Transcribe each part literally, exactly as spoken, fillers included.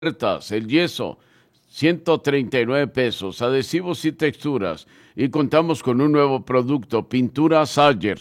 ofertas, el yeso, ciento treinta y nueve pesos, adhesivos y texturas. Y contamos con un nuevo producto, pintura Sager.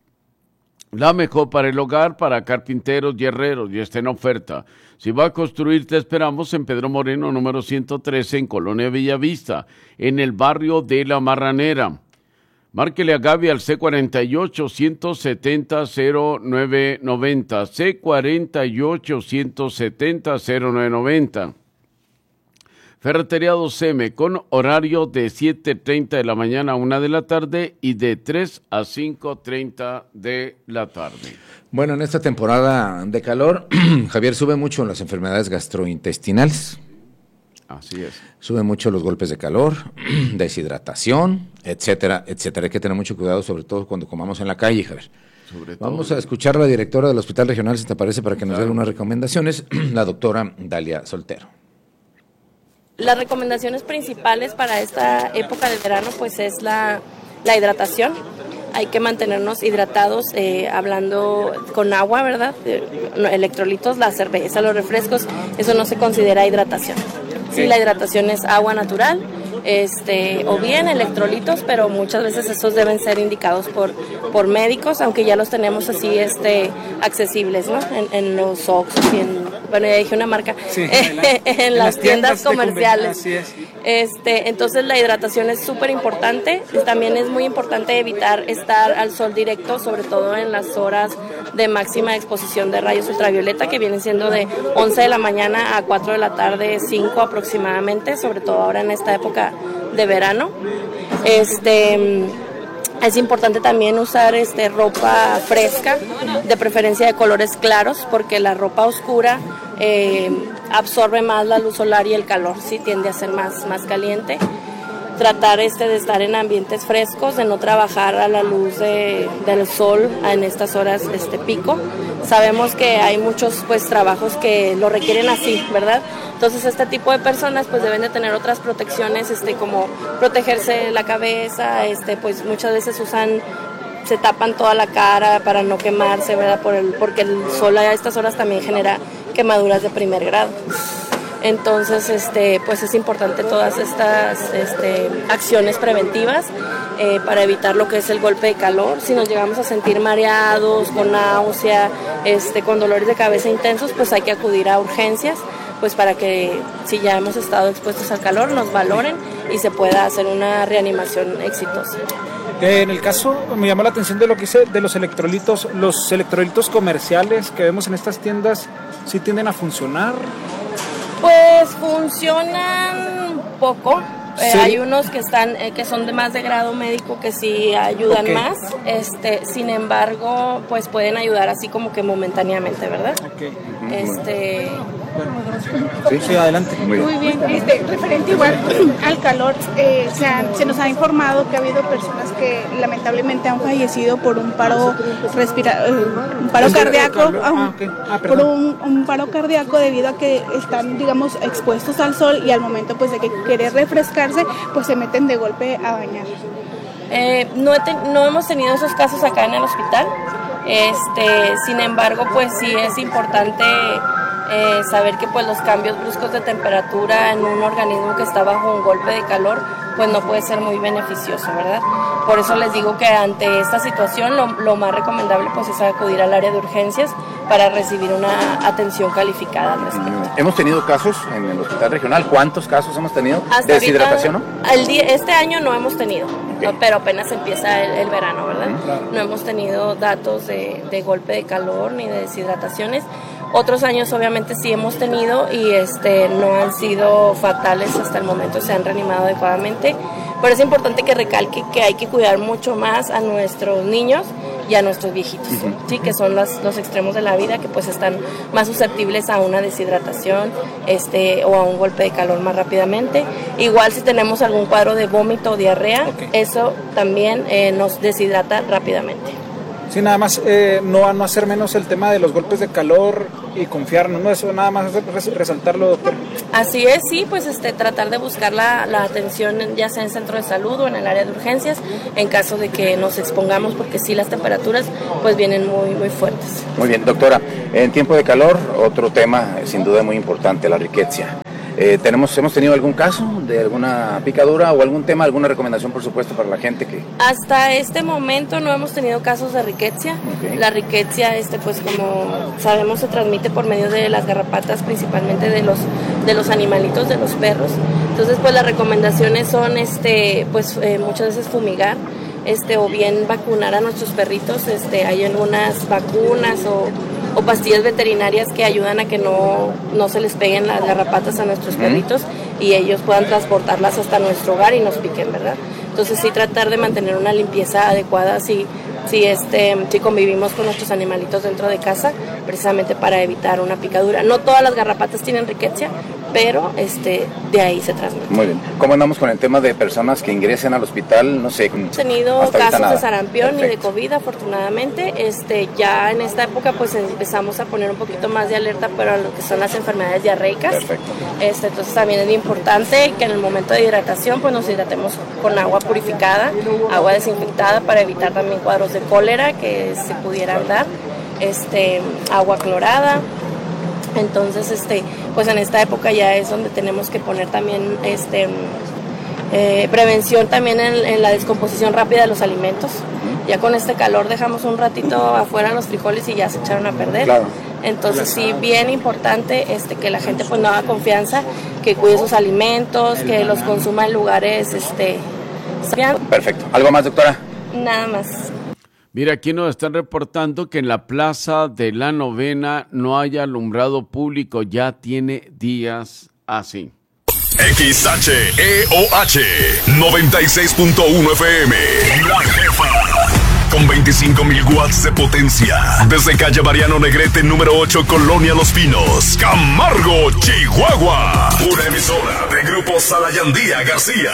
La mejor para el hogar, para carpinteros y herreros, y está en oferta. Si va a construir, te esperamos en Pedro Moreno, número ciento trece, en Colonia Bellavista, en el barrio de La Marranera. Márquele a Gaby al C cuarenta y ocho, ciento setenta, cero nueve noventa, C cuarenta y ocho, ciento setenta, cero nueve noventa. Ferretería dos eme, con horario de siete treinta de la mañana a una de la tarde y de tres a cinco treinta de la tarde. Bueno, en esta temporada de calor, Javier, sube mucho las enfermedades gastrointestinales. Así es. Sube mucho los golpes de calor, deshidratación, etcétera, etcétera. Hay que tener mucho cuidado, sobre todo cuando comamos en la calle, Javier. Sobre todo. Vamos a escuchar a la directora del Hospital Regional, si te parece, para que nos dé unas recomendaciones, la doctora Dalia Soltero. Las recomendaciones principales para esta época de verano pues es la, la hidratación. Hay que mantenernos hidratados, eh, hablando con agua, ¿verdad? Eh, electrolitos, la cerveza, los refrescos, eso no se considera hidratación. Sí, la hidratación es agua natural, este, o bien electrolitos, pero muchas veces esos deben ser indicados por, por médicos, aunque ya los tenemos así este, accesibles, ¿no? En, en los Oxxos y en, bueno, ya dije una marca, sí, en, la, en, en las tiendas, tiendas comerciales. Así es. Este, entonces la hidratación es súper importante. También es muy importante evitar estar al sol directo, sobre todo en las horas de máxima exposición de rayos ultravioleta, que vienen siendo de once de la mañana a cuatro de la tarde, cinco aproximadamente, sobre todo ahora en esta época de verano. Este, es importante también usar este, ropa fresca, de preferencia de colores claros, porque la ropa oscura eh, absorbe más la luz solar y el calor, sí tiende a ser más, más caliente. Tratar este, de estar en ambientes frescos, de no trabajar a la luz de, del sol en estas horas este, pico. Sabemos que hay muchos pues, trabajos que lo requieren así, ¿verdad? Entonces este tipo de personas pues deben de tener otras protecciones, este, como protegerse la cabeza, este, pues muchas veces usan, se tapan toda la cara para no quemarse, ¿verdad? Por el, porque el sol a estas horas también genera quemaduras de primer grado. Entonces, este, pues es importante todas estas este, acciones preventivas eh, para evitar lo que es el golpe de calor. Si nos llegamos a sentir mareados, con náusea, este, con dolores de cabeza intensos, pues hay que acudir a urgencias, pues para que si ya hemos estado expuestos al calor, nos valoren y se pueda hacer una reanimación exitosa. En el caso, me llamó la atención de lo que dice de los electrolitos, los electrolitos comerciales que vemos en estas tiendas, ¿sí tienden a funcionar? Pues funcionan poco. Eh, sí. Hay unos que están eh, que son de más de grado médico que sí ayudan okay. más. Este, sin embargo, pues pueden ayudar así como que momentáneamente, ¿verdad? Okay. Este. Sí, sí, adelante. Muy bien, Muy bien. Este, referente igual al calor, eh, se, han, se nos ha informado que ha habido personas que lamentablemente han fallecido por un paro respira, eh, un paro cardíaco, ah, okay. ah, por un, un paro cardíaco debido a que están, digamos, expuestos al sol y al momento pues de que querer refrescarse, pues se meten de golpe a bañar. Eh, no, he te, no hemos tenido esos casos acá en el hospital. Este, sin embargo, pues sí es importante Eh, saber que pues los cambios bruscos de temperatura en un organismo que está bajo un golpe de calor pues no puede ser muy beneficioso, ¿verdad? Por eso les digo que ante esta situación lo, lo más recomendable pues es acudir al área de urgencias para recibir una atención calificada al respecto. Mm, hemos tenido casos en el hospital regional. ¿Cuántos casos hemos tenido? Hasta de deshidratación, ahorita, ¿no? El día, este año no hemos tenido, okay. ¿no? Pero apenas empieza el, el verano, ¿verdad? Mm, claro. No hemos tenido datos de, de golpe de calor ni de deshidrataciones. Otros años obviamente sí hemos tenido y este, no han sido fatales hasta el momento, se han reanimado adecuadamente. Pero es importante que recalque que hay que cuidar mucho más a nuestros niños y a nuestros viejitos, uh-huh. sí, que son los, los extremos de la vida, que pues están más susceptibles a una deshidratación este, o a un golpe de calor más rápidamente. Igual si tenemos algún cuadro de vómito o diarrea, okay. eso también eh, nos deshidrata rápidamente. Sí, nada más, eh, no, no hacer menos el tema de los golpes de calor y confiarnos, ¿no? Eso nada más res- resaltarlo, doctor. Así es, sí, pues este tratar de buscar la, la atención ya sea en centro de salud o en el área de urgencias en caso de que nos expongamos, porque sí las temperaturas pues vienen muy muy fuertes. Muy bien, doctora, en tiempo de calor, otro tema sin duda muy importante, la rickettsia. Eh, tenemos, ¿Hemos tenido algún caso de alguna picadura o algún tema, alguna recomendación, por supuesto, para la gente que...? Hasta este momento no hemos tenido casos de rickettsia. Okay. La rickettsia, este, pues como sabemos, se transmite por medio de las garrapatas, principalmente de los, de los animalitos, de los perros. Entonces, pues las recomendaciones son, este, pues eh, muchas veces fumigar, este, o bien vacunar a nuestros perritos. Este, hay algunas vacunas o... o pastillas veterinarias que ayudan a que no, no se les peguen las garrapatas a nuestros perritos y ellos puedan transportarlas hasta nuestro hogar y nos piquen, ¿verdad? Entonces sí tratar de mantener una limpieza adecuada si, si, este, si convivimos con nuestros animalitos dentro de casa, precisamente para evitar una picadura. No todas las garrapatas tienen rickettsia, pero este, de ahí se transmite. Muy bien. ¿Cómo andamos con el tema de personas que ingresen al hospital? No sé. Hemos tenido casos de sarampión. Perfecto. Y de COVID, afortunadamente. Este, ya en esta época pues empezamos a poner un poquito más de alerta para lo que son las enfermedades diarreicas. Perfecto. Este, entonces también es importante que en el momento de hidratación pues nos hidratemos con agua purificada, agua desinfectada, para evitar también cuadros de cólera que se pudieran dar, este, agua clorada. Entonces, este, pues en esta época ya es donde tenemos que poner también este, eh, prevención también en, en la descomposición rápida de los alimentos. Ya con este calor dejamos un ratito afuera los frijoles y ya se echaron a perder. Claro. Entonces sí, bien importante este, que la gente pues no haga confianza, que cuide sus alimentos, que los consuma en lugares... Este, Perfecto. ¿Algo más, doctora? Nada más. Mira, aquí nos están reportando que en la plaza de la Novena no hay alumbrado público, ya tiene días así. X H E O H noventa y seis punto uno F M, La Jefa, con veinticinco mil watts de potencia, desde calle Mariano Negrete número ocho, Colonia Los Pinos, Camargo, Chihuahua, una emisora de Grupo Salayandía García.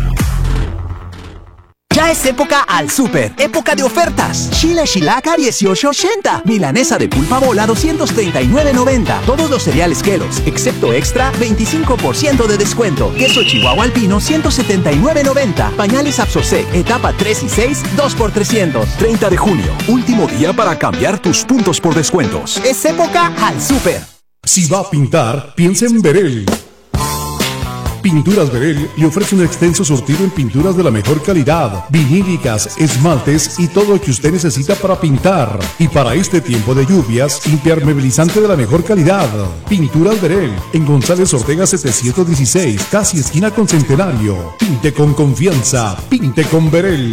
Ya es época al súper, época de ofertas. Chile Chilaca dieciocho ochenta, milanesa de pulpa bola doscientos treinta y nueve noventa. Todos los cereales Kellogg's, excepto extra, veinticinco por ciento de descuento. Queso Chihuahua Alpino ciento setenta y nueve noventa. Pañales Absosec, etapa tres y seis, dos por trescientos. treinta de junio, último día para cambiar tus puntos por descuentos. Es época al súper. Si va a pintar, piensa en Verel. Pinturas Verel le ofrece un extenso surtido en pinturas de la mejor calidad, vinílicas, esmaltes y todo lo que usted necesita para pintar. Y para este tiempo de lluvias, impermeabilizante de la mejor calidad. Pinturas Verel, en González Ortega setecientos dieciséis, casi esquina con Centenario. Pinte con confianza, pinte con Verel.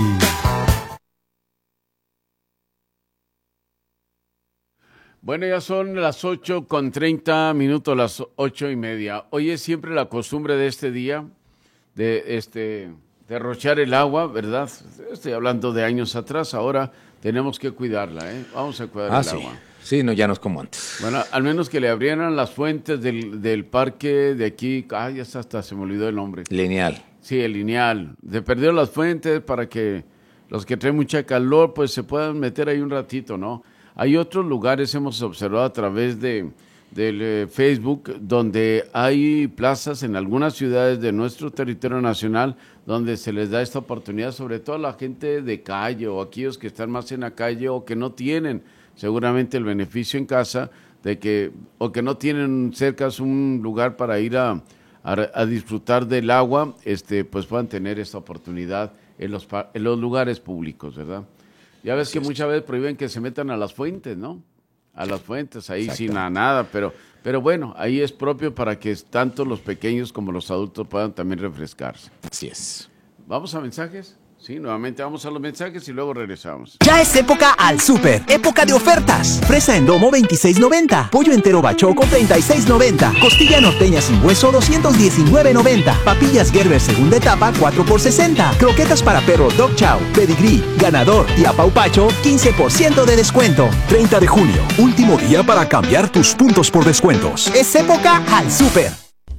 Bueno, ya son las ocho con treinta minutos, las ocho y media. Hoy es siempre la costumbre de este día de este derrochar el agua, ¿verdad? Estoy hablando de años atrás, ahora tenemos que cuidarla, ¿eh? Vamos a cuidar ah, el sí. agua. Sí, no, ya no es como antes. Bueno, al menos que le abrieran las fuentes del, del parque de aquí, ah, ya está, hasta se me olvidó el nombre. Lineal. Sí, el lineal. De perder las fuentes para que los que traen mucha calor, pues se puedan meter ahí un ratito, ¿no? Hay otros lugares, hemos observado a través de del eh, Facebook, donde hay plazas en algunas ciudades de nuestro territorio nacional donde se les da esta oportunidad, sobre todo a la gente de calle o aquellos que están más en la calle o que no tienen seguramente el beneficio en casa de que o que no tienen cerca un lugar para ir a, a, a disfrutar del agua, este, pues puedan tener esta oportunidad en los, en los lugares públicos, ¿verdad? Ya ves que muchas veces prohíben que se metan a las fuentes, ¿no? A las fuentes, ahí sin a nada, pero, pero bueno, ahí es propio para que tanto los pequeños como los adultos puedan también refrescarse. Así es. ¿Vamos a mensajes? Sí, nuevamente vamos a los mensajes y luego regresamos. Ya es época al súper, época de ofertas. Fresa en domo veintiséis noventa, pollo entero bachoco treinta y seis noventa, costilla norteña sin hueso doscientos diecinueve noventa, papillas Gerber segunda etapa cuatro por sesenta, croquetas para perro Dog Chow, Pedigree, Ganador y Apaupacho quince por ciento de descuento. treinta de junio, último día para cambiar tus puntos por descuentos. Es época al súper.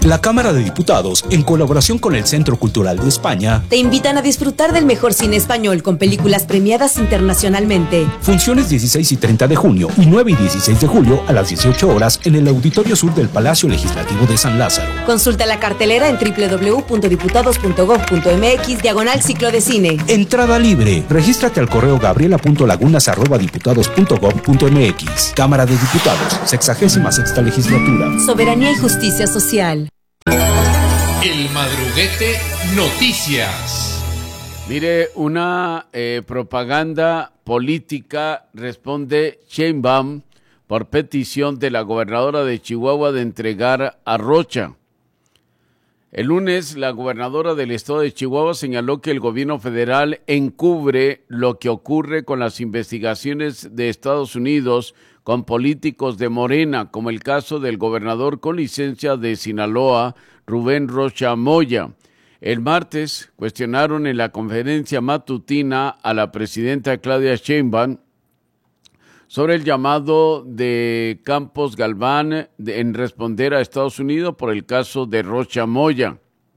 La Cámara de Diputados, en colaboración con el Centro Cultural de España, te invitan a disfrutar del mejor cine español con películas premiadas internacionalmente. Funciones dieciséis y treinta de junio y nueve y dieciséis de julio a las dieciocho horas en el Auditorio Sur del Palacio Legislativo de San Lázaro. Consulta la cartelera en doble u doble u doble u punto diputados punto gob punto eme equis diagonal ciclo de cine. Entrada libre. Regístrate al correo gabriela punto lagunas arroba diputados punto gob punto eme equis. Cámara de Diputados, sexagésima sexta legislatura. Soberanía y justicia social. El Madruguete Noticias. Mire, una eh, propaganda política responde Sheinbaum por petición de la gobernadora de Chihuahua de entregar a Rocha. El lunes, la gobernadora del estado de Chihuahua señaló que el gobierno federal encubre lo que ocurre con las investigaciones de Estados Unidos con políticos de Morena, como el caso del gobernador con licencia de Sinaloa, Rubén Rocha Moya. El martes cuestionaron en la conferencia matutina a la presidenta Claudia Sheinbaum sobre el llamado de Campos Galván de, en responder a Estados Unidos por el caso de Rocha Moya.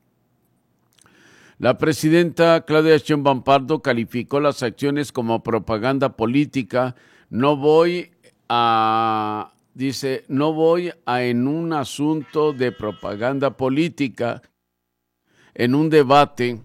La presidenta Claudia Sheinbaum Pardo calificó las acciones como propaganda política. No voy a, dice, no voy a en un asunto de propaganda política, en un debate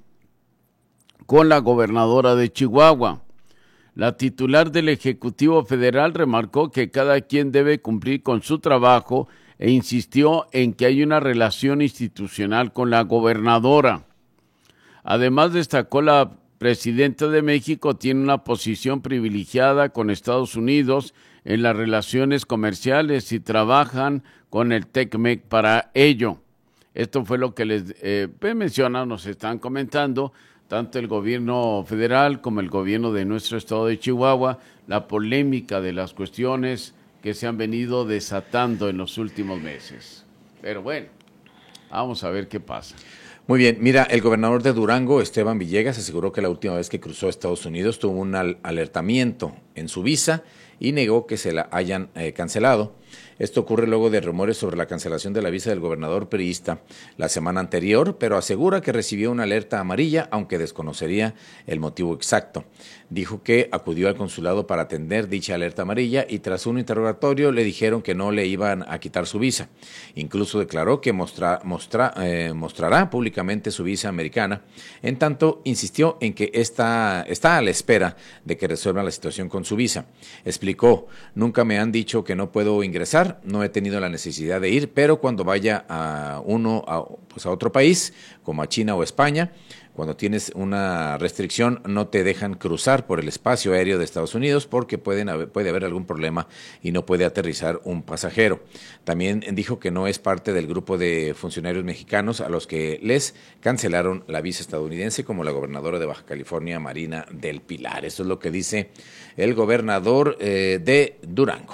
con la gobernadora de Chihuahua. La titular del Ejecutivo Federal remarcó que cada quien debe cumplir con su trabajo e insistió en que hay una relación institucional con la gobernadora. Además, destacó la presidenta de México tiene una posición privilegiada con Estados Unidos en las relaciones comerciales y trabajan con el TECMEC para ello. Esto fue lo que les eh, mencionan, nos están comentando, tanto el gobierno federal como el gobierno de nuestro estado de Chihuahua, la polémica de las cuestiones que se han venido desatando en los últimos meses. Pero bueno, vamos a ver qué pasa. Muy bien, mira, el gobernador de Durango, Esteban Villegas, aseguró que la última vez que cruzó a Estados Unidos tuvo un al- alertamiento en su visa y negó que se la hayan eh, cancelado. Esto ocurre luego de rumores sobre la cancelación de la visa del gobernador priista la semana anterior, pero asegura que recibió una alerta amarilla, aunque desconocería el motivo exacto. Dijo que acudió al consulado para atender dicha alerta amarilla y tras un interrogatorio le dijeron que no le iban a quitar su visa. Incluso declaró que mostra, mostra, eh, mostrará públicamente su visa americana. En tanto, insistió en que está, está a la espera de que resuelvan la situación con su visa. Explicó, nunca me han dicho que no puedo ingresar, no he tenido la necesidad de ir, pero cuando vaya a uno a, pues a otro país, como a China o España, cuando tienes una restricción no te dejan cruzar por el espacio aéreo de Estados Unidos porque pueden haber, puede haber algún problema y no puede aterrizar un pasajero. También dijo que no es parte del grupo de funcionarios mexicanos a los que les cancelaron la visa estadounidense, como la gobernadora de Baja California, Marina del Pilar. Eso es lo que dice el gobernador eh, de Durango.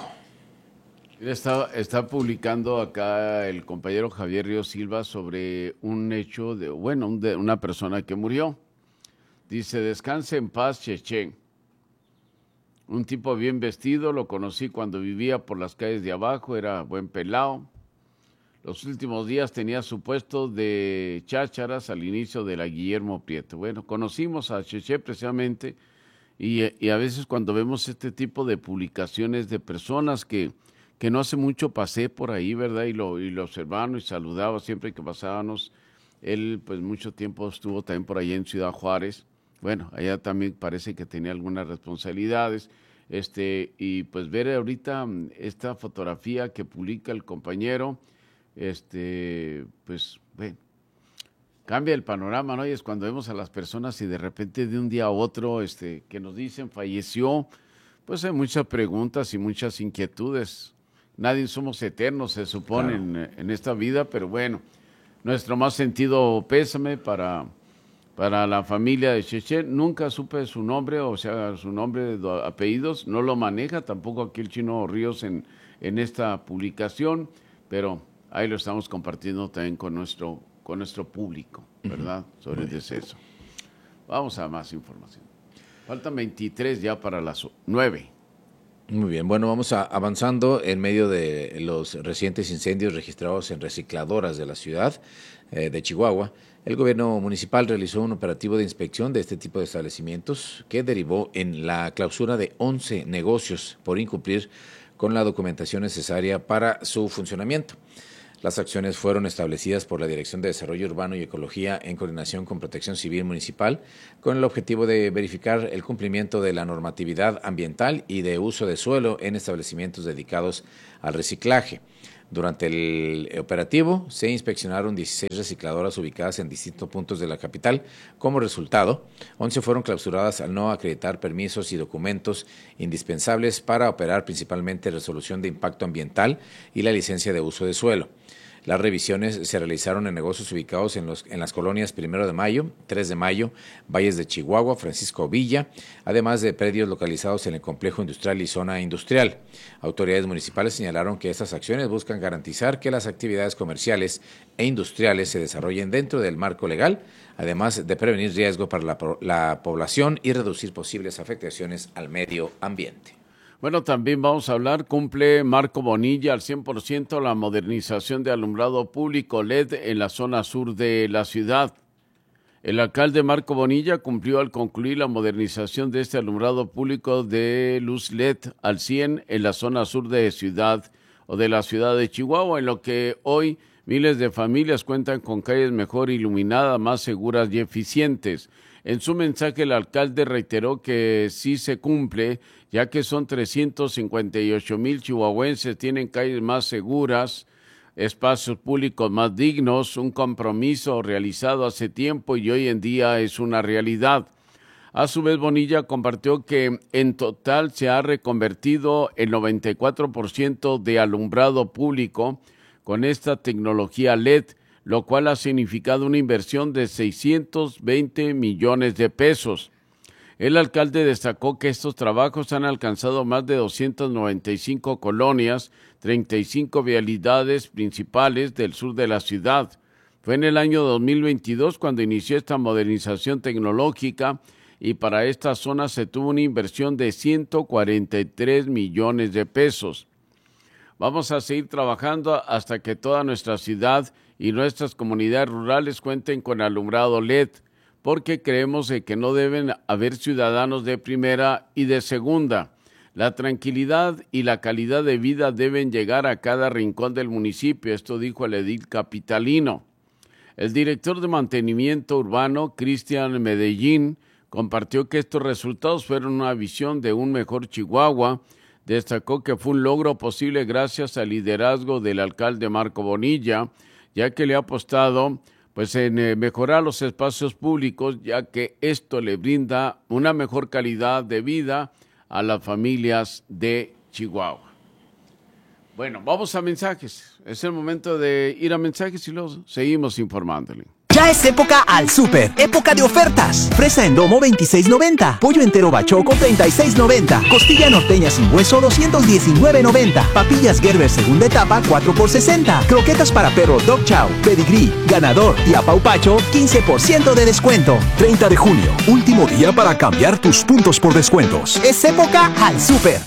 Está, está publicando acá el compañero Javier Ríos Silva sobre un hecho de, bueno, un de una persona que murió. Dice, descanse en paz, Cheche. Un tipo bien vestido, lo conocí cuando vivía por las calles de abajo, era buen pelao. Los últimos días tenía su puesto de chácharas al inicio de la Guillermo Prieto. Bueno, conocimos a Cheche precisamente y, y a veces cuando vemos este tipo de publicaciones de personas que que no hace mucho pasé por ahí, ¿verdad? Y lo, y lo observaba y saludaba siempre que pasábamos. Él, pues, mucho tiempo estuvo también por allá en Ciudad Juárez. Bueno, allá también parece que tenía algunas responsabilidades. Este, y pues ver ahorita esta fotografía que publica el compañero, este, pues, bueno, cambia el panorama, ¿no? Y es cuando vemos a las personas y de repente de un día a otro, este, que nos dicen falleció, pues hay muchas preguntas y muchas inquietudes. Nadie somos eternos, se supone, claro, en, en esta vida, pero bueno, nuestro más sentido pésame para, para la familia de Cheche. Nunca supe su nombre, o sea, su nombre, apellidos, no lo maneja tampoco aquí el Chino Ríos en, en esta publicación, pero ahí lo estamos compartiendo también con nuestro, con nuestro público, ¿verdad? Uh-huh. Sobre el deceso. Vamos a más información. Faltan veintitrés ya para las nueve. Muy bien, bueno, vamos a, avanzando en medio de los recientes incendios registrados en recicladoras de la ciudad eh, de Chihuahua. El gobierno municipal realizó un operativo de inspección de este tipo de establecimientos que derivó en la clausura de once negocios por incumplir con la documentación necesaria para su funcionamiento. Las acciones fueron establecidas por la Dirección de Desarrollo Urbano y Ecología en coordinación con Protección Civil Municipal con el objetivo de verificar el cumplimiento de la normatividad ambiental y de uso de suelo en establecimientos dedicados al reciclaje. Durante el operativo se inspeccionaron dieciséis recicladoras ubicadas en distintos puntos de la capital. Como resultado, once fueron clausuradas al no acreditar permisos y documentos indispensables para operar, principalmente resolución de impacto ambiental y la licencia de uso de suelo. Las revisiones se realizaron en negocios ubicados en, los, en las colonias Primero de Mayo, tres de Mayo, Valles de Chihuahua, Francisco Villa, además de predios localizados en el complejo industrial y zona industrial. Autoridades municipales señalaron que estas acciones buscan garantizar que las actividades comerciales e industriales se desarrollen dentro del marco legal, además de prevenir riesgo para la, la población y reducir posibles afectaciones al medio ambiente. Bueno, también vamos a hablar, cumple Marco Bonilla al cien por ciento la modernización de alumbrado público L E D en la zona sur de la ciudad. El alcalde Marco Bonilla cumplió al concluir la modernización de este alumbrado público de luz L E D al cien en la zona sur de ciudad o de la ciudad de Chihuahua, en lo que hoy miles de familias cuentan con calles mejor iluminadas, más seguras y eficientes. En su mensaje, el alcalde reiteró que sí se cumple, ya que son trescientos cincuenta y ocho mil chihuahuenses, tienen calles más seguras, espacios públicos más dignos, un compromiso realizado hace tiempo y hoy en día es una realidad. A su vez, Bonilla compartió que en total se ha reconvertido el noventa y cuatro por ciento de alumbrado público con esta tecnología L E D, lo cual ha significado una inversión de seiscientos veinte millones de pesos. El alcalde destacó que estos trabajos han alcanzado más de doscientas noventa y cinco colonias, treinta y cinco vialidades principales del sur de la ciudad. Fue en el año dos mil veintidós cuando inició esta modernización tecnológica y para esta zona se tuvo una inversión de ciento cuarenta y tres millones de pesos. Vamos a seguir trabajando hasta que toda nuestra ciudad y nuestras comunidades rurales cuenten con alumbrado L E D, porque creemos que no deben haber ciudadanos de primera y de segunda. La tranquilidad y la calidad de vida deben llegar a cada rincón del municipio, esto dijo el edil capitalino. El director de mantenimiento urbano, Cristian Medellín, compartió que estos resultados fueron una visión de un mejor Chihuahua. Destacó que fue un logro posible gracias al liderazgo del alcalde Marco Bonilla, ya que le ha apostado pues, en eh, mejorar los espacios públicos, ya que esto le brinda una mejor calidad de vida a las familias de Chihuahua. Bueno, vamos a mensajes. Es el momento de ir a mensajes y luego seguimos informándole. Ya es época al súper, época de ofertas. Fresa en domo veintiséis noventa, pollo entero bachoco treinta y seis noventa, costilla norteña sin hueso doscientos diecinueve noventa, papillas Gerber segunda etapa cuatro por sesenta, croquetas para perro Dog Chow, Pedigree, Ganador y Apaupacho quince por ciento de descuento. treinta de junio, último día para cambiar tus puntos por descuentos. Es época al súper.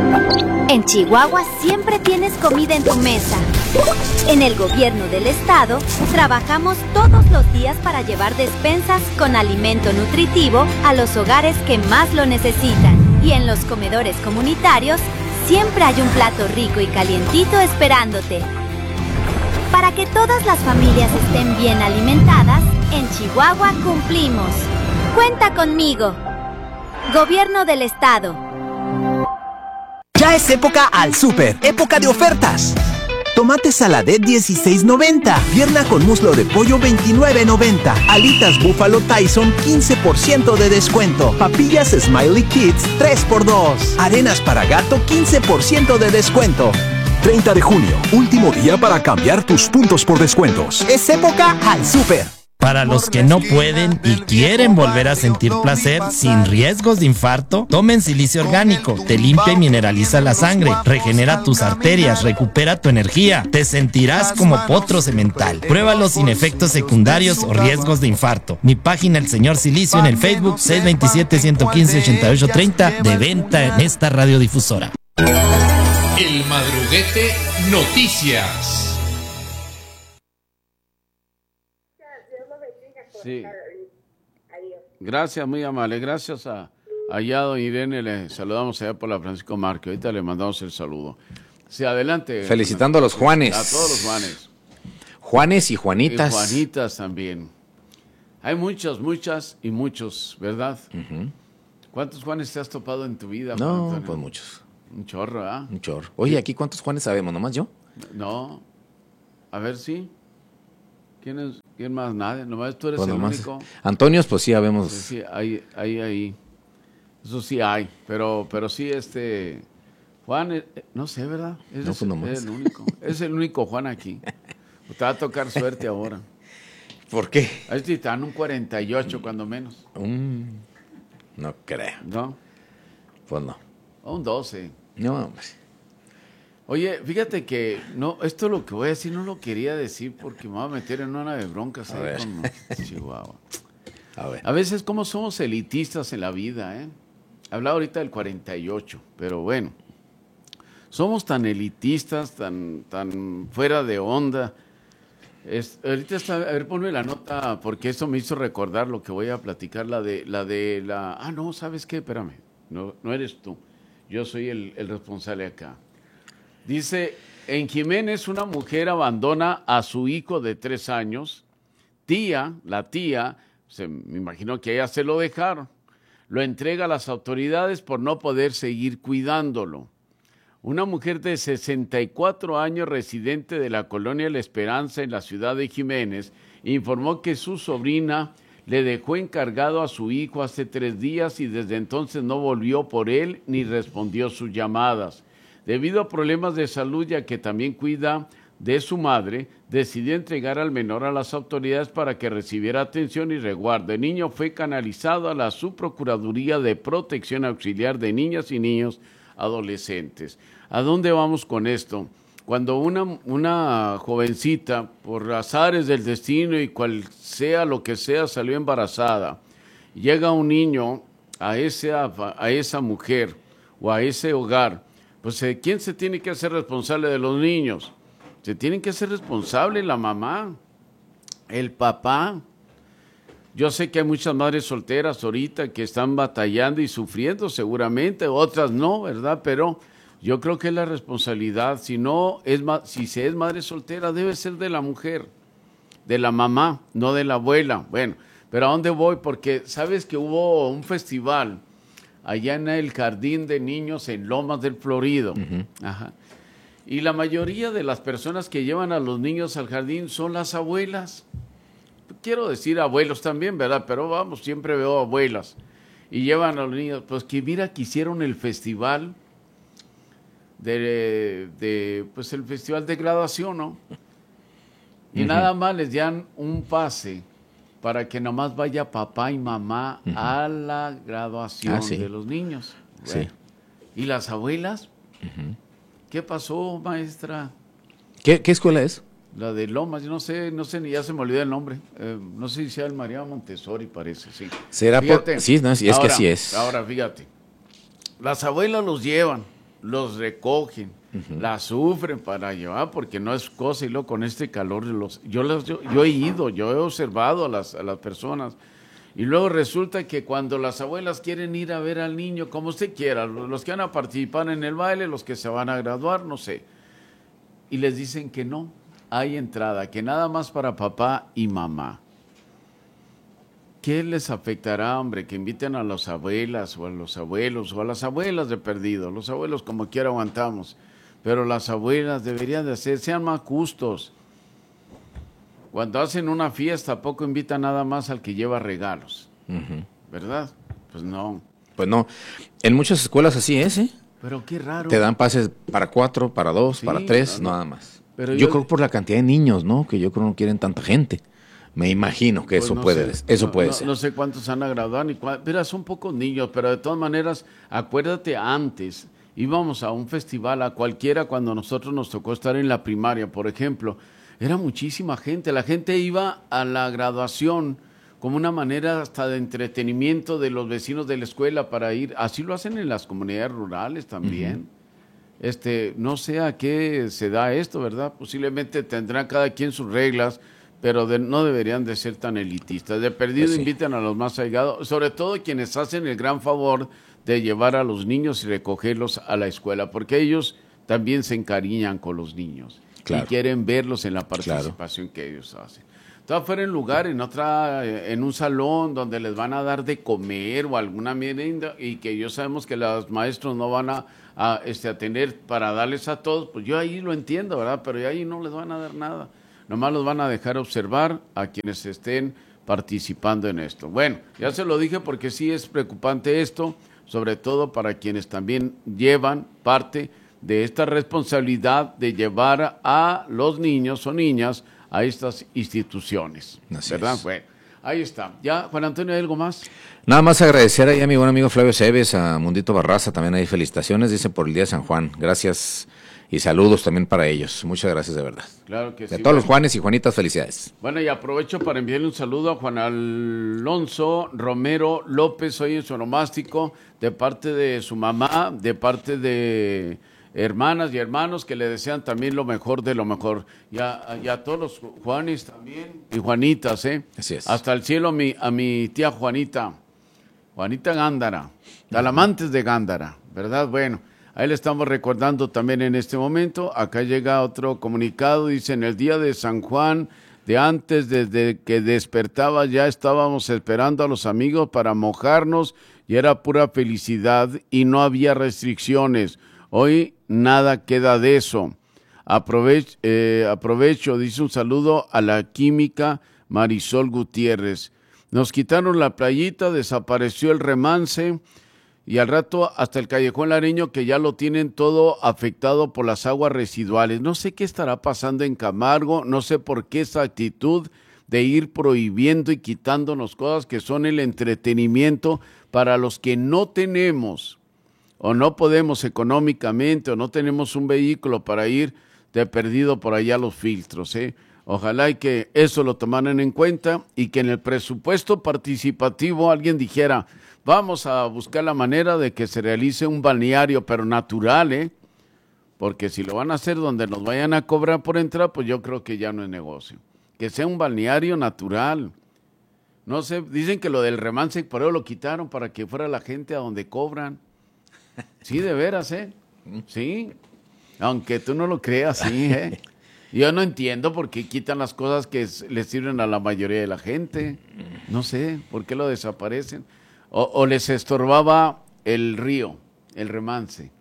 En Chihuahua siempre tienes comida en tu mesa. En el gobierno del estado trabajamos todos los días para llevar despensas con alimento nutritivo a los hogares que más lo necesitan. Y en los comedores comunitarios siempre hay un plato rico y calientito esperándote. Para que todas las familias estén bien alimentadas, en Chihuahua cumplimos. Cuenta conmigo. Gobierno del estado. Ya es época al súper, época de ofertas. Tomate saladet dieciséis noventa, pierna con muslo de pollo veintinueve noventa, alitas búfalo Tyson quince por ciento de descuento, papillas Smiley Kids tres por dos, arenas para gato quince por ciento de descuento. treinta de junio, último día para cambiar tus puntos por descuentos. Es época al súper. Para los que no pueden y quieren volver a sentir placer sin riesgos de infarto, tomen silicio orgánico. Te limpia y mineraliza la sangre, regenera tus arterias, recupera tu energía. Te sentirás como potro semental. Pruébalo sin efectos secundarios o riesgos de infarto. Mi página El Señor Silicio en el Facebook seis dos siete, uno uno cinco, ocho ocho tres cero de venta en esta radiodifusora. El Madruguete Noticias. Sí. Gracias, muy amable. Gracias a allá, don Irene. Le saludamos allá por la Francisco Márquez. Ahorita le mandamos el saludo. Sí, adelante. Felicitando a los Juanes. A todos los Juanes. Juanes y Juanitas. Y Juanitas también. Hay muchas, muchas y muchos, ¿verdad? Uh-huh. ¿Cuántos Juanes te has topado en tu vida? No, Antonio? Pues muchos. Un chorro, ¿ah? Un chorro. Oye, ¿aquí cuántos Juanes sabemos? ¿Nomás yo? No. A ver, sí. ¿Quién es? ¿Quién más? Nadie. Nomás tú eres pues el nomás. único. Antonios, pues sí, habemos. Sí, sí, ahí, ahí, ahí. Eso sí hay. Pero, pero sí, este... Juan, eh, no sé, ¿verdad? Es, no, pues nomás. es el único. Es el único Juan aquí. Te va a tocar suerte ahora. ¿Por qué? Ahí están un cuarenta y ocho, cuando menos. Mm, no creo. ¿No? Pues no. O un doce. No, hombre. Oye, fíjate que no, esto lo que voy a decir no lo quería decir porque me voy a meter en una de broncas ahí con Chihuahua. A ver. A veces como somos elitistas en la vida, ¿eh? Hablaba ahorita del cuarenta y ocho, pero bueno. Somos tan elitistas, tan, tan fuera de onda. Es, ahorita está, a ver, ponme la nota, porque eso me hizo recordar lo que voy a platicar, la de la de la. Ah, no, ¿sabes qué? Espérame, no, no eres tú. Yo soy el, el responsable acá. Dice, en Jiménez una mujer abandona a su hijo de tres años. Tía, la tía, se, me imagino que ella se lo dejaron. Lo entrega a las autoridades por no poder seguir cuidándolo. Una mujer de sesenta y cuatro años, residente de la colonia La Esperanza en la ciudad de Jiménez, informó que su sobrina le dejó encargado a su hijo hace tres días y desde entonces no volvió por él ni respondió sus llamadas. Debido a problemas de salud, ya que también cuida de su madre, decidió entregar al menor a las autoridades para que recibiera atención y resguardo. El niño fue canalizado a la Subprocuraduría de Protección Auxiliar de Niñas y Niños Adolescentes. ¿A dónde vamos con esto? Cuando una, una jovencita, por azares del destino y cual sea lo que sea, salió embarazada, llega un niño a, ese, a esa mujer o a ese hogar, pues ¿quién se tiene que hacer responsable de los niños? Se tienen que hacer responsable la mamá, el papá. Yo sé que hay muchas madres solteras ahorita que están batallando y sufriendo seguramente, otras no, ¿verdad? Pero yo creo que es la responsabilidad, si no es si se es madre soltera, debe ser de la mujer, de la mamá, no de la abuela. Bueno, pero ¿a dónde voy? Porque sabes que hubo un festival allá en el Jardín de Niños en Lomas del Florido. Uh-huh. Ajá. Y la mayoría de las personas que llevan a los niños al jardín son las abuelas. Quiero decir abuelos también, ¿verdad? Pero vamos, siempre veo abuelas. Y llevan a los niños. Pues que mira que hicieron el festival de, de pues el festival de graduación, ¿no? Y uh-huh. nada más les dan un pase para que nomás vaya papá y mamá uh-huh. a la graduación ah, sí. de los niños. Bueno. Sí. ¿Y las abuelas? Uh-huh. ¿Qué pasó, maestra? ¿Qué, qué escuela es? La de Lomas, yo no sé, no sé, ni ya se me olvidó el nombre. Eh, no sé si sea el María Montessori, parece, sí. ¿Será fíjate, por...? Sí, no, es ahora, que sí es. Ahora, fíjate. Las abuelas los llevan, los recogen, uh-huh. las sufren para llevar, porque no es cosa, y luego con este calor, los, yo, los, yo, yo he ido, yo he observado a las, a las personas, y luego resulta que cuando las abuelas quieren ir a ver al niño, como usted quiera, los que van a participar en el baile, los que se van a graduar, no sé, y les dicen que no hay entrada, que nada más para papá y mamá. ¿Qué les afectará, hombre? Que inviten a las abuelas o a los abuelos o a las abuelas de perdido. Los abuelos como quiera aguantamos, pero las abuelas deberían de hacer, sean más justos. Cuando hacen una fiesta, poco invitan nada más al que lleva regalos, uh-huh. ¿verdad? Pues no. Pues no. En muchas escuelas así es, ¿eh? Pero qué raro. Te dan pases para cuatro, para dos, sí, para tres, no, no. nada más. Pero yo, yo creo por la cantidad de niños, ¿no? Que yo creo no quieren tanta gente. Me imagino que pues eso no puede, sé, eso no, puede no, ser. No sé cuántos han graduado, ni cuántos, pero son pocos niños. Pero de todas maneras, acuérdate antes, íbamos a un festival, a cualquiera, cuando nosotros nos tocó estar en la primaria, por ejemplo, era muchísima gente. La gente iba a la graduación como una manera hasta de entretenimiento de los vecinos de la escuela para ir. Así lo hacen en las comunidades rurales también. Uh-huh. Este, no sé a qué se da esto, ¿verdad? Posiblemente tendrán cada quien sus reglas, pero de, no deberían de ser tan elitistas. De perdido pues sí. Invitan a los más allegados, sobre todo quienes hacen el gran favor de llevar a los niños y recogerlos a la escuela, porque ellos también se encariñan con los niños claro. y quieren verlos en la participación claro. que ellos hacen. Todo fuera en lugar, en otra, en un salón donde les van a dar de comer o alguna merienda y que yo sabemos que los maestros no van a, a, este, a tener para darles a todos, pues yo ahí lo entiendo, ¿verdad? Pero ahí no les van a dar nada. Nomás los van a dejar observar a quienes estén participando en esto. Bueno, ya se lo dije porque sí es preocupante esto, sobre todo para quienes también llevan parte de esta responsabilidad de llevar a los niños o niñas a estas instituciones, Así ¿verdad? Es. Bueno, ahí está. ¿Ya, Juan Antonio, hay algo más? Nada más agradecer ahí a mi buen amigo Flavio Cebes, a Mundito Barraza, también hay felicitaciones, dice por el Día de San Juan. Gracias y saludos también para ellos. Muchas gracias de verdad. Claro que de sí. De todos bueno. los Juanes y Juanitas, felicidades. Bueno, y aprovecho para enviarle un saludo a Juan Alonso Romero López, hoy en su onomástico, de parte de su mamá, de parte de hermanas y hermanos que le desean también lo mejor de lo mejor. Y a, y a todos los Juanes también y Juanitas, ¿eh? Así es. Hasta el cielo a mi, a mi tía Juanita, Juanita Gándara, Talamantes de Gándara, ¿verdad? Bueno, ahí le estamos recordando también en este momento. Acá llega otro comunicado, dice, en el día de San Juan, de antes, desde que despertaba, ya estábamos esperando a los amigos para mojarnos y era pura felicidad y no había restricciones. Hoy nada queda de eso. Aprovecho, eh, aprovecho, dice un saludo a la química Marisol Gutiérrez. Nos quitaron la playita, desapareció el remance y al rato hasta el Callejón Lareño que ya lo tienen todo afectado por las aguas residuales. No sé qué estará pasando en Camargo, no sé por qué esa actitud de ir prohibiendo y quitándonos cosas que son el entretenimiento para los que no tenemos o no podemos económicamente, o no tenemos un vehículo para ir de perdido por allá los filtros, ¿eh? Ojalá y que eso lo tomaran en cuenta y que en el presupuesto participativo alguien dijera, vamos a buscar la manera de que se realice un balneario, pero natural, ¿eh? Porque si lo van a hacer donde nos vayan a cobrar por entrar, pues yo creo que ya no es negocio. Que sea un balneario natural. No sé, dicen que lo del remance por eso lo quitaron para que fuera la gente a donde cobran. Sí, de veras, ¿eh? Sí, aunque tú no lo creas, sí, ¿eh? Yo no entiendo por qué quitan las cosas que les sirven a la mayoría de la gente. No sé, ¿por qué lo desaparecen? O, o les estorbaba el río, el remance.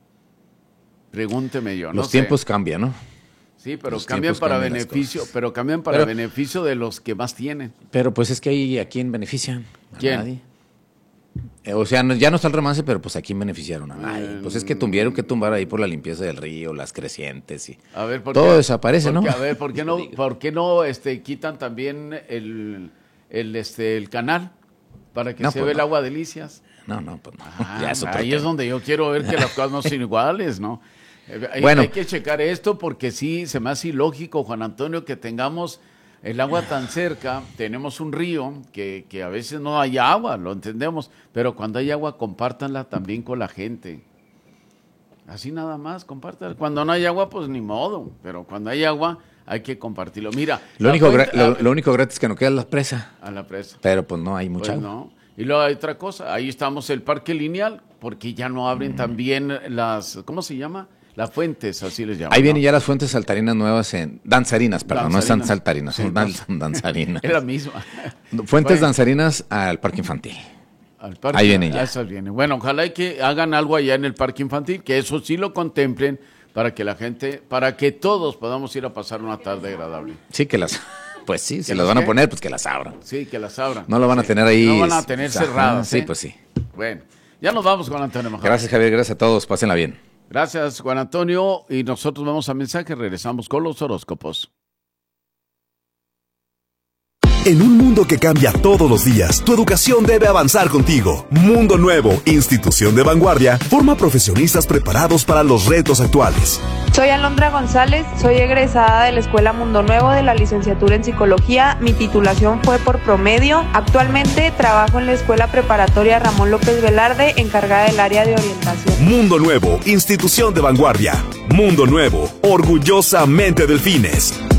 Pregúnteme yo, no Los sé. tiempos cambian, ¿no? Sí, pero Los cambian para cambian beneficio, pero cambian para pero, beneficio de los que más tienen. Pero pues es que ahí a quién benefician. A ¿Quién? Nadie. O sea, no, ya no está el remance, pero pues a quién beneficiaron. Ay, pues es que tuvieron que tumbar ahí por la limpieza del río, las crecientes y a ver, ¿por todo qué, desaparece, porque, ¿no? A ver, ¿por qué no, por qué no este, quitan también el, el, este, el canal para que no, se pues vea no. el agua delicias? No, no, pues no. Ah, ya es otro ahí tema. es donde yo quiero ver que las cosas no son iguales, ¿no? Hay, bueno. hay que checar esto porque sí, se me hace ilógico, Juan Antonio, que tengamos el agua tan cerca, tenemos un río que, que a veces no hay agua, lo entendemos, pero cuando hay agua, compártanla también con la gente. Así nada más, compártanla. Cuando no hay agua, pues ni modo, pero cuando hay agua, hay que compartirlo. Mira, lo único, fuente, gra- lo, lo único gratis que nos queda es la presa. A la presa. Pero pues no hay mucha pues agua. No. Y luego hay otra cosa, ahí estamos el parque lineal, porque ya no abren mm. también las, ¿cómo se llama? Las fuentes, así les llaman. Ahí vienen ¿no? ya las fuentes saltarinas nuevas, en danzarinas, perdón, danzarinas. no están saltarinas, son dan, danzarinas. Es la misma. Fuentes bueno. danzarinas al parque infantil. Al parque, ahí vienen ya. Esas vienen. Bueno, ojalá que hagan algo allá en el parque infantil, que eso sí lo contemplen para que la gente, para que todos podamos ir a pasar una tarde agradable. Sí, que las, pues sí, si ¿Que las las van qué? a poner, pues que las abran. Sí, que las abran. No lo van sí. a tener ahí. No van a tener o sea, cerradas. Sí, ¿eh? pues sí. Bueno, ya nos vamos con Antonio Majada. Gracias, Javier, gracias a todos, pásenla bien. Gracias, Juan Antonio, y nosotros vamos a mensaje, regresamos con los horóscopos. En un mundo que cambia todos los días, tu educación debe avanzar contigo. Mundo Nuevo, institución de vanguardia, forma profesionistas preparados para los retos actuales. Soy Alondra González, soy egresada de la Escuela Mundo Nuevo de la licenciatura en Psicología. Mi titulación fue por promedio. Actualmente trabajo en la Escuela Preparatoria Ramón López Velarde, encargada del área de orientación. Mundo Nuevo, institución de vanguardia. Mundo Nuevo, orgullosamente Delfines.